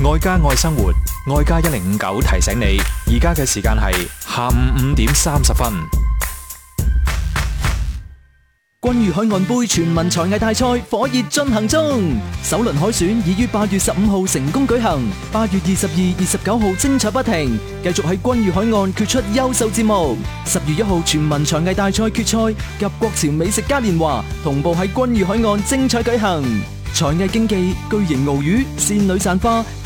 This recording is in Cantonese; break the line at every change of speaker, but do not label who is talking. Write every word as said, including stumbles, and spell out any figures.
愛家愛生活，愛家一零五九提醒你，而家嘅時間係下午五點三十分。
君譽海岸杯全民才藝大賽火熱進行中，首輪海選已於八月十五號成功舉行，八月二十二、二十九號精彩不停，繼續喺君譽海岸決出優秀節目。十月一號全民才藝大賽決賽及國潮美食嘉年華同步喺君譽海岸精彩舉行，才藝競技、巨型鰲魚、仙女散花。